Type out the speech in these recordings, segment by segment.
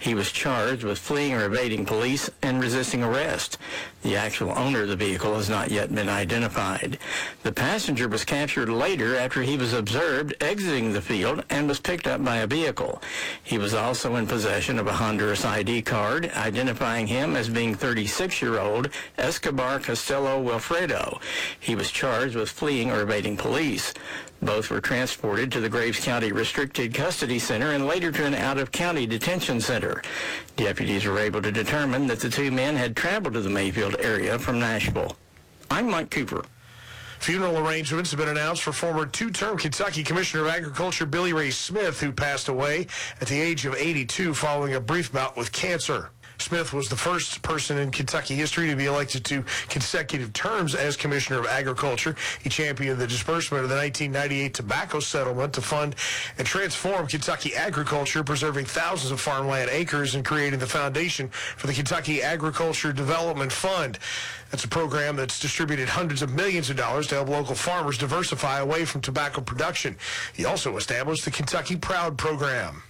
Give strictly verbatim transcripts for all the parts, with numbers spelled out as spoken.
He was charged with fleeing or evading police and resisting arrest. The actual owner of the vehicle has not yet been identified. The passenger was captured later after he was observed exiting the field and was picked up by a vehicle. He was also in possession of a Honduras I D card, identifying him as being thirty-six-year-old Escobar Costello Wilfredo. He was charged with fleeing or evading police. Both were transported to the Graves County Restricted Custody Center and later to an out-of-county detention center. Deputies were able to determine that the two men had traveled to the Mayfield area from Nashville. I'm Mike Cooper. Funeral arrangements have been announced for former two-term Kentucky Commissioner of Agriculture Billy Ray Smith, who passed away at the age of eighty-two following a brief bout with cancer. Smith was the first person in Kentucky history to be elected to consecutive terms as Commissioner of Agriculture. He championed the disbursement of the nineteen ninety-eight tobacco settlement to fund and transform Kentucky agriculture, preserving thousands of farmland acres and creating the foundation for the Kentucky Agriculture Development Fund. That's a program that's distributed hundreds of millions of dollars to help local farmers diversify away from tobacco production. He also established the Kentucky Proud program.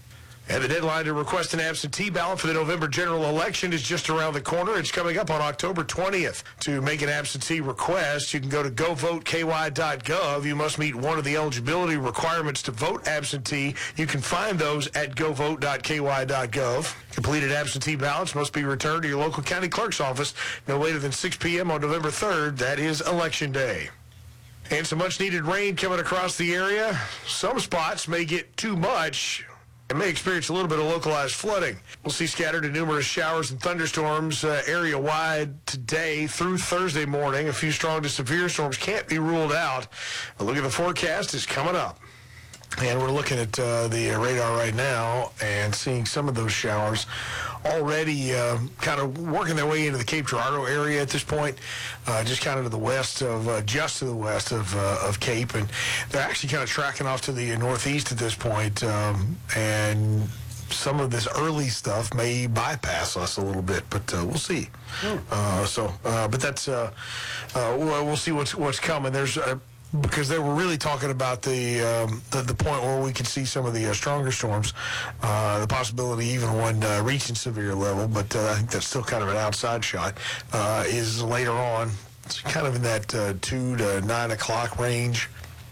And the deadline to request an absentee ballot for the November general election is just around the corner. It's coming up on October twentieth. To make an absentee request, you can go to go vote K Y dot gov. You must meet one of the eligibility requirements to vote absentee. You can find those at go vote dot K Y dot gov. Completed absentee ballots must be returned to your local county clerk's office no later than six p.m. on November third. That is Election Day. And some much-needed rain coming across the area. Some spots may get too much and may experience a little bit of localized flooding. We'll see scattered and numerous showers and thunderstorms uh, area-wide today through Thursday morning. A few strong to severe storms can't be ruled out. A look at the forecast is coming up. And we're looking at uh, the radar right now and seeing some of those showers already uh, kind of working their way into the Cape Girardeau area at this point, uh, just kind of to the west of, uh, just to the west of uh, of Cape. And they're actually kind of tracking off to the northeast at this point. Um, and some of this early stuff may bypass us a little bit, but uh, we'll see. Mm. Uh, so, uh, but that's, uh, uh, we'll, we'll see what's what's coming. There's uh, because they were really talking about the um, the, the point where we could see some of the uh, stronger storms, uh, the possibility even one uh, reaching severe level, but uh, I think that's still kind of an outside shot, uh, is later on. It's kind of in that uh, two to nine o'clock range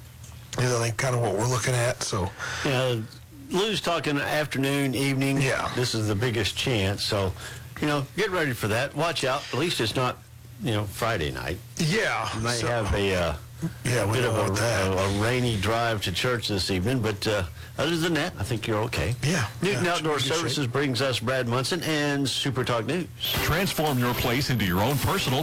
is, I think, kind of what we're looking at. So, yeah, Lou's talking afternoon, evening. Yeah. This is the biggest chance, so, you know, get ready for that. Watch out. At least it's not, you know, Friday night. Yeah. You might so, have a... Uh, Yeah, we bit don't of want a, that. a, a rainy drive to church this evening, but uh, other than that, I think you're okay. Yeah. Newton yeah, Outdoor Services brings us Brad Munson and Super Talk News. Transform your place into your own personal